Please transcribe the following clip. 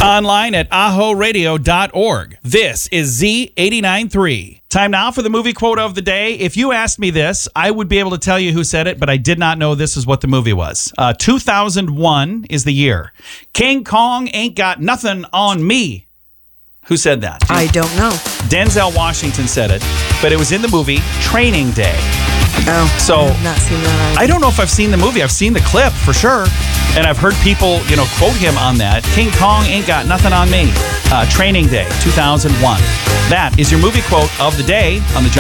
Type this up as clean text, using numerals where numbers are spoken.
Online at ahoradio.org. This is Z89.3. Time now for the movie quote of the day. If you asked me this, I would be able to tell you who said it, but I did not know this is what the movie was. 2001 is the year. King Kong ain't got nothing on me. Who said that? I don't know. Denzel Washington said it, but it was in the movie Training Day. Oh, So, I have not seen that either. I don't know if I've seen the movie. I've seen the clip for sure. And I've heard people, quote him on that. King Kong ain't got nothing on me. Training Day, 2001. That is your movie quote of the day on the